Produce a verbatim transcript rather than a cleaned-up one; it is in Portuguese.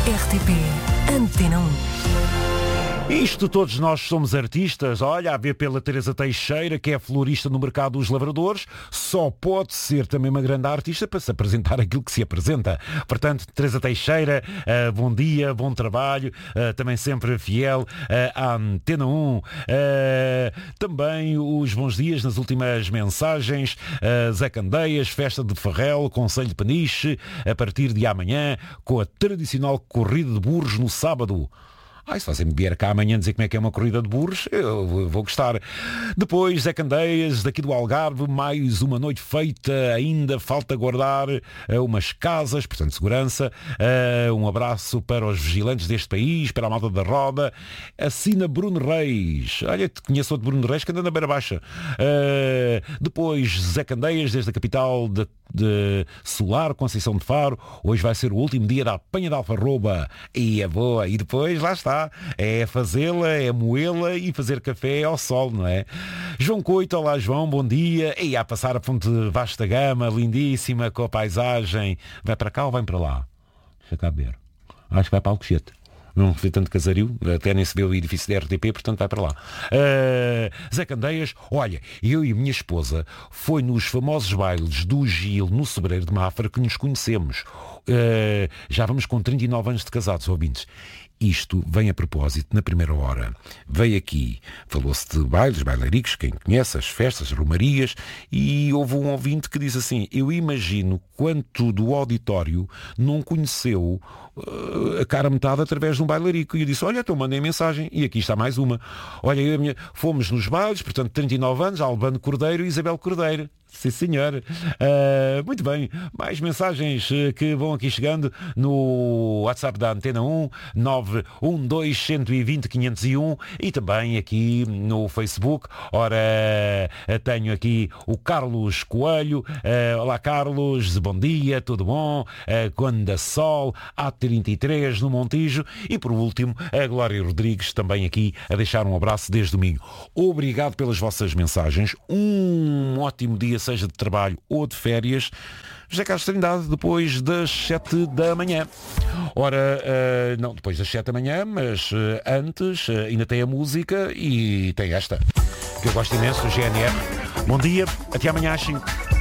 R T P Antena um. Isto, todos nós somos artistas. Olha, a ver pela Teresa Teixeira, que é florista no mercado dos lavradores, só pode ser também uma grande artista para se apresentar aquilo que se apresenta. Portanto, Teresa Teixeira, uh, bom dia, bom trabalho, uh, também sempre fiel uh, à Antena um. Uh, também os bons dias nas últimas mensagens. Uh, Zé Candeias, festa de Ferrel, Conselho de Peniche, a partir de amanhã, com a tradicional corrida de burros no sábado. Ai, se você me vier cá amanhã dizer como é que é uma corrida de burros, eu vou gostar. Depois, Zé Candeias, daqui do Algarve, mais uma noite feita, ainda falta guardar uh, umas casas, portanto, segurança. Uh, um abraço para os vigilantes deste país, para a malta da Roda. Assina Bruno Reis. Olha, te conheço outro Bruno Reis que anda na Beira Baixa. Uh, depois, Zé Candeias, desde a capital de, de Solar, Conceição de Faro. Hoje vai ser o último dia da apanha de Alfarroba. E é boa. E depois, lá está. É fazê-la, é moê-la e fazer café ao sol, não é? João Coito, olá João, bom dia. E a passar a ponte Vasta Gama, lindíssima, com a paisagem. Vai para cá ou vai para lá? Deixa cá ver. Acho que vai para Alcochete. Não vê tanto casario, até nem se vê o edifício da R T P, portanto vai para lá. Uh, Zé Candeias, olha, eu e a minha esposa foi nos famosos bailes do Gil, no Sobreiro de Mafra, que nos conhecemos. Uh, já vamos com trinta e nove anos de casados, ouvintes. Isto vem a propósito, na primeira hora. Veio aqui, falou-se de bailes, bailaricos, quem conhece, as festas, as romarias, e houve um ouvinte que diz assim: eu imagino quanto do auditório não conheceu uh, a cara metade através de um bailarico. E eu disse: olha, então mandei mensagem, e aqui está mais uma. Olha, eu, minha... fomos nos bailes, portanto, trinta e nove anos, Albano Cordeiro e Isabel Cordeiro. Sim, senhor. Uh, muito bem. Mais mensagens uh, que vão aqui chegando no WhatsApp da Antena um, nove um dois, um dois zero, quinhentos e um, e também aqui no Facebook. Ora, uh, tenho aqui o Carlos Coelho. Uh, olá, Carlos. Bom dia, tudo bom? Uh, quando dá sol, A trinta e três no Montijo. E por último, a Glória Rodrigues também aqui a deixar um abraço desde domingo. Obrigado pelas vossas mensagens. Um ótimo dia, seja de trabalho ou de férias. José Carlos Trindade, depois das sete da manhã. Ora, uh, não, depois das sete da manhã, mas uh, antes uh, ainda tem a música e tem esta, que eu gosto imenso, G N R. Bom dia, até amanhã às cinco.